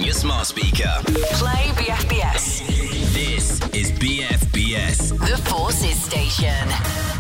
your smart speaker. Play BFBS. This is BFBS. The Forces Station.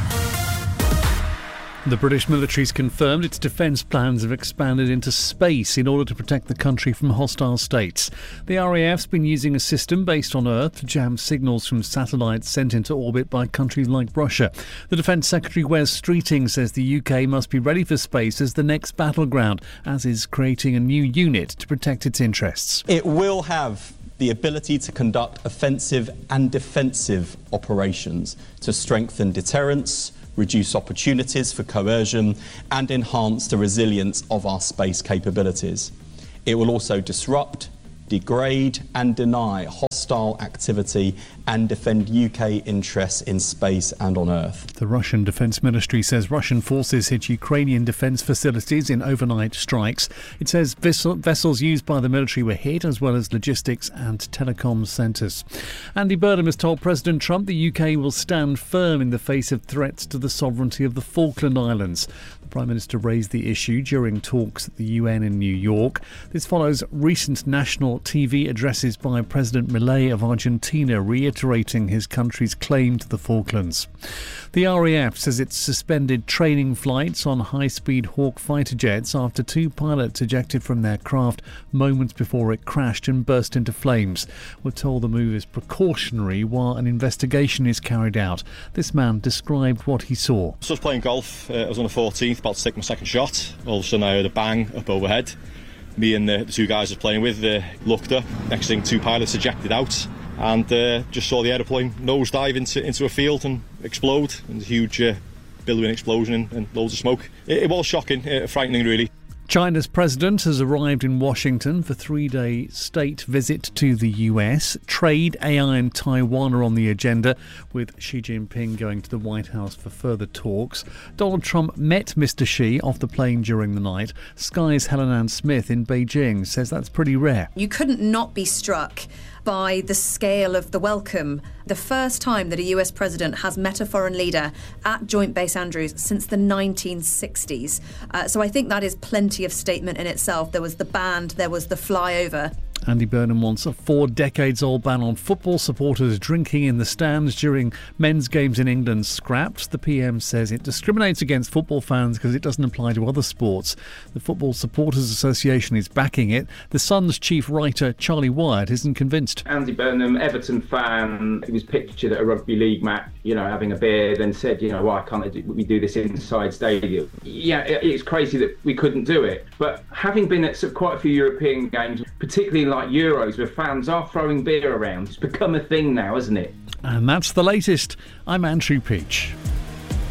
The British military's confirmed its defence plans have expanded into space in order to protect the country from hostile states. The RAF's been using a system based on Earth to jam signals from satellites sent into orbit by countries like Russia. The Defence Secretary Wes Streeting says the UK must be ready for space as the next battleground, as is creating a new unit to protect its interests. It will have the ability to conduct offensive and defensive operations to strengthen deterrence, reduce opportunities for coercion and enhance the resilience of our space capabilities. It will also disrupt, degrade and deny hostile activity and defend UK interests in space and on Earth. The Russian Defence Ministry says Russian forces hit Ukrainian defence facilities in overnight strikes. It says vessels used by the military were hit, as well as logistics and telecom centres. Andy Burnham has told President Trump the UK will stand firm in the face of threats to the sovereignty of the Falkland Islands. The Prime Minister raised the issue during talks at the UN in New York. This follows recent national TV addresses by President Milei of Argentina reiterating his country's claim to the Falklands. The RAF says it's suspended training flights on high-speed Hawk fighter jets after two pilots ejected from their craft moments before it crashed and burst into flames. We're told the move is precautionary while an investigation is carried out. This man described what he saw. So I was playing golf. I was on the 14th, about to take my second shot. All of a sudden I heard a bang up overhead. Me and the two guys I was playing with looked up. Next thing, two pilots ejected out and just saw the aeroplane nosedive into a field and explode. And a huge billowing explosion and loads of smoke. It was shocking, frightening really. China's president has arrived in Washington for a 3-day state visit to the US. Trade, AI and Taiwan are on the agenda, with Xi Jinping going to the White House for further talks. Donald Trump met Mr. Xi off the plane during the night. Sky's Helen Ann Smith in Beijing says that's pretty rare. You couldn't not be struck by the scale of the welcome. The first time that a US president has met a foreign leader at Joint Base Andrews since the 1960s. So I think that is plenty of statement in itself. There was the band, there was the flyover. Andy Burnham wants a 4-decades-old ban on football supporters drinking in the stands during men's games in England scrapped. The PM says it discriminates against football fans because it doesn't apply to other sports. The Football Supporters Association is backing it. The Sun's chief writer, Charlie Wyatt, isn't convinced. Andy Burnham, Everton fan, he was pictured at a rugby league match, having a beer, then said, why can't we do this inside stadium? Yeah, it's crazy that we couldn't do it. But having been at quite a few European games, particularly like Euros, where fans are throwing beer around, it's become a thing now, hasn't it? And that's the latest. I'm Andrew Peach.